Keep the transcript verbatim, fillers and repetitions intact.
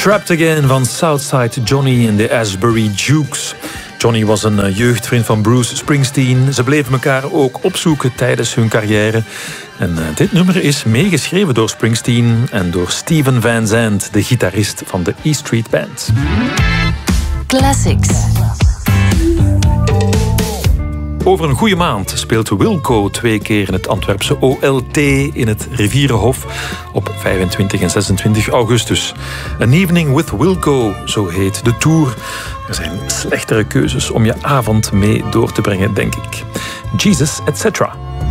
Trapped Again van Southside Johnny en de Asbury Jukes. Johnny was een jeugdvriend van Bruce Springsteen. Ze bleven elkaar ook opzoeken tijdens hun carrière. En dit nummer is meegeschreven door Springsteen en door Steven Van Zandt, de gitarist van de E Street Band. Classics. Over een goede maand speelt Wilco twee keer in het Antwerpse O L T in het Rivierenhof op vijfentwintig en zesentwintig augustus. An Evening with Wilco, zo heet de tour. Er zijn slechtere keuzes om je avond mee door te brengen, denk ik. Jesus, et cetera.